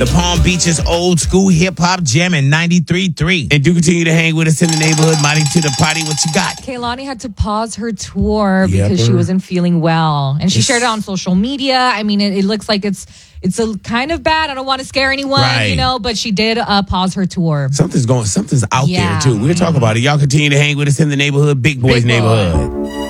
The Palm Beaches old school hip hop jam in 93.3. And do continue to hang with us in the neighborhood. Mighty to the party. What you got? Kehlani had to pause her tour because she wasn't feeling well. And she shared it on social media. I mean, it looks like it's a kind of bad. I don't want to scare anyone, but she did pause her tour. Something's out there, too. We'll talk about it. Y'all continue to hang with us in the neighborhood. Big Boys Neighborhood.